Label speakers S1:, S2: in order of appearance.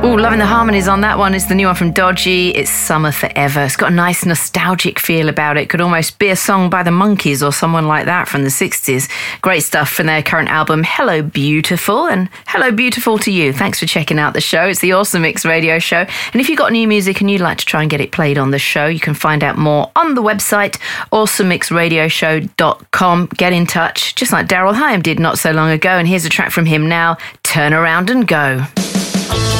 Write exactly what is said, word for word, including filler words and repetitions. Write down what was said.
S1: Oh, loving the harmonies on that one. Is the new one from Dodgy. It's Summer Forever. It's got a nice nostalgic feel about it. Could almost be a song by the Monkees or someone like that from the sixties. Great stuff from their current album, Hello Beautiful. And hello beautiful to you. Thanks for checking out the show. It's the Awesome Mix Radio Show. And if you've got new music and you'd like to try and get it played on the show, you can find out more on the website, awesome mix radio show dot com. Get in touch, just like Daryl Hyam did not so long ago. And here's a track from him now, Turn Around and Go.